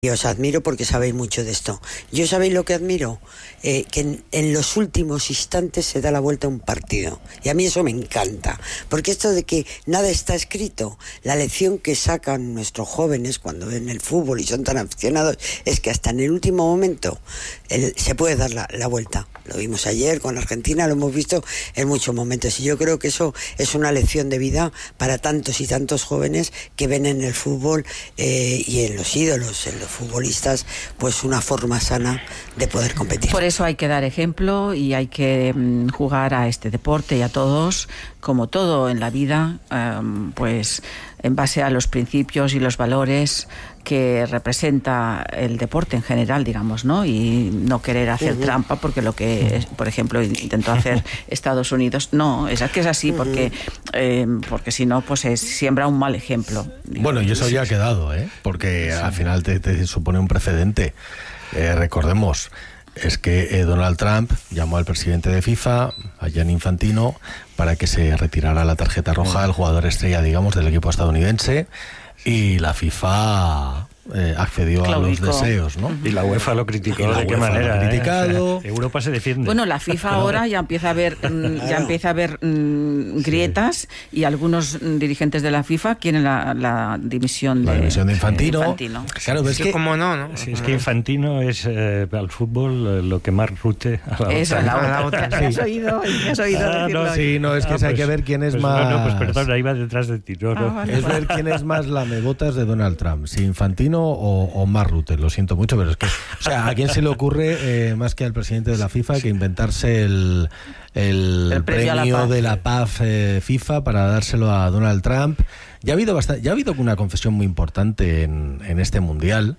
Y os admiro porque sabéis mucho de esto. Yo sabéis lo que admiro, que en los últimos instantes se da la vuelta a un partido. Y a mí eso me encanta. Porque esto de que nada está escrito, la lección que sacan nuestros jóvenes cuando ven el fútbol y son tan aficionados, es que hasta en el último momento se puede dar la vuelta. Lo vimos ayer con Argentina, lo hemos visto en muchos momentos. Y yo creo que eso es una lección de vida para tantos y tantos jóvenes que ven en el fútbol y en los ídolos, en los futbolistas, pues una forma sana de poder competir. Por eso hay que dar ejemplo y hay que jugar a este deporte y a todos, como todo en la vida, pues en base a los principios y los valores que representa el deporte en general, digamos, ¿no? Y no querer hacer trampa, porque lo que, por ejemplo, intentó hacer Estados Unidos, no, es que es así, porque si no, pues se siembra un mal ejemplo. Digamos. Bueno, y eso ya ha quedado, porque al final te supone un precedente. Recordemos, es que Donald Trump llamó al presidente de FIFA, a Gianni Infantino, para que se retirara la tarjeta roja al jugador estrella, digamos, del equipo estadounidense, y la FIFA accedió a los deseos, ¿no? Y la UEFA lo criticó. ¿De qué manera? Lo ha criticado. O sea, Europa se defiende. Bueno, la FIFA ahora ya empieza a ver grietas, y algunos dirigentes de la FIFA quieren la dimisión de Infantino. Claro, es que como no. Sí, es que Infantino es al fútbol lo que Mark Rutte a la Eso, OTAN. la OTAN. ¿Has oído decirlo? No, sí, no, es que hay que ver quién es más... No, pues perdón, ahí va detrás de ti. Es ver quién es más lamebotas de Donald Trump, si Infantino o Mark Rutte. Lo siento mucho, pero es que, o sea, ¿a quién se le ocurre, más que al presidente de la FIFA, que inventarse el premio de la paz FIFA para dárselo a Donald Trump? Ya ha habido una confesión muy importante en este mundial.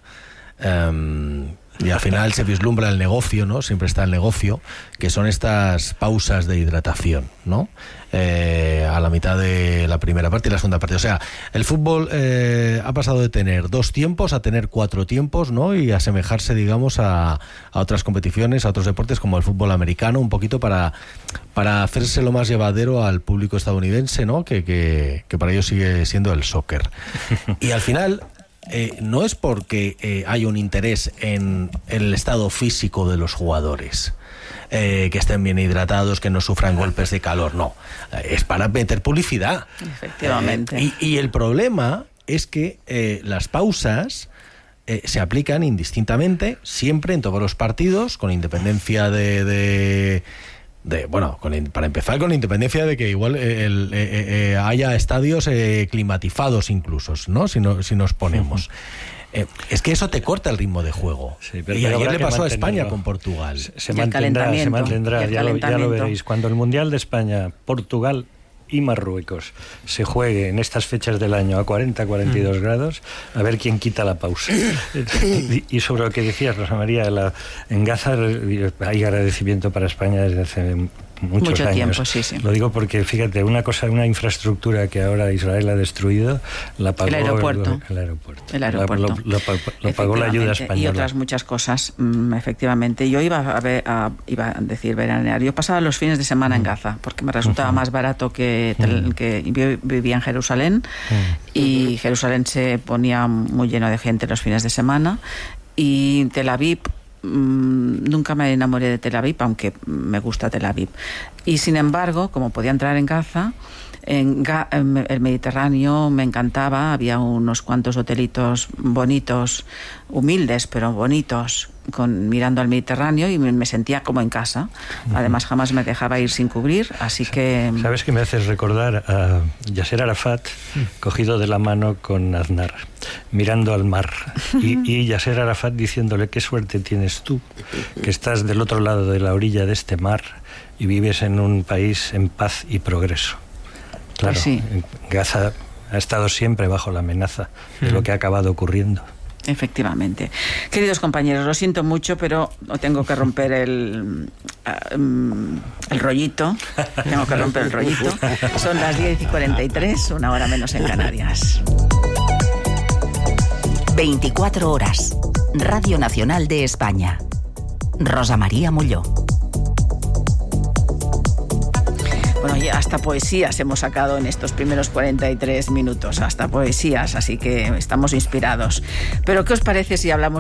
Y al final se vislumbra el negocio, ¿no? Siempre está el negocio, que son estas pausas de hidratación, ¿no? A la mitad de la primera parte y la segunda parte. O sea, el fútbol ha pasado de tener 2 tiempos a tener 4 tiempos, ¿no? Y asemejarse, digamos, a otras competiciones, a otros deportes como el fútbol americano, un poquito para hacerse lo más llevadero al público estadounidense, ¿no? Que para ellos sigue siendo el soccer. Y al final... no es porque haya un interés en el estado físico de los jugadores, que estén bien hidratados, que no sufran golpes de calor, no, es para meter publicidad. Efectivamente. Y el problema es que las pausas se aplican indistintamente siempre en todos los partidos, con independencia para empezar, con independencia de que igual haya estadios climatizados incluso, ¿no? Si nos ponemos. Es que eso te corta el ritmo de juego. Sí, y ayer le pasó a España con Portugal. Se mantendrá, ya lo veréis. Cuando el Mundial de España, Portugal y Marruecos se juegue en estas fechas del año a 40-42 grados, a ver quién quita la pausa. Y sobre lo que decías, Rosa María, en Gaza hay agradecimiento para España desde hace mucho años. Tiempo, sí. Lo digo porque, fíjate, una infraestructura que ahora Israel ha destruido, la pagó el aeropuerto. Lo pagó la ayuda española. Y otras muchas cosas, efectivamente. Yo iba a decir veranear. Yo pasaba los fines de semana en Gaza, porque me resultaba más barato que yo vivía en Jerusalén, y Jerusalén se ponía muy lleno de gente los fines de semana, y Tel Aviv, nunca me enamoré de Tel Aviv, aunque me gusta Tel Aviv. Y sin embargo, como podía entrar en Gaza, en el Mediterráneo me encantaba. Había unos cuantos hotelitos bonitos, humildes pero bonitos, mirando al Mediterráneo, y me sentía como en casa. Además, jamás me dejaba ir sin cubrir, así que... ¿Sabes qué me haces recordar a Yasser Arafat cogido de la mano con Aznar, mirando al mar, y Yasser Arafat diciéndole: qué suerte tienes tú, que estás del otro lado de la orilla de este mar y vives en un país en paz y progreso? Claro, pues sí. Gaza ha estado siempre bajo la amenaza de lo que ha acabado ocurriendo. Efectivamente. Queridos compañeros, lo siento mucho, pero tengo que romper el rollito. Tengo que romper el rollito. Son las 10:43, 1 hora menos en Canarias. 24 horas. Radio Nacional de España. Rosa María Molló. Bueno, y hasta poesías hemos sacado en estos primeros 43 minutos, hasta poesías, así que estamos inspirados. Pero ¿qué os parece si hablamos